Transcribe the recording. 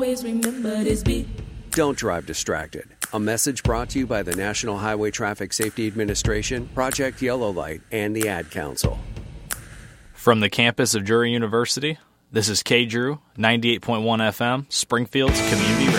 Always remember this beat. Don't drive distracted. A message brought to you by the National Highway Traffic Safety Administration, Project Yellow Light, and the Ad Council. From the campus of Drury University, this is K. Drew, 98.1 FM, Springfield's Community Radio.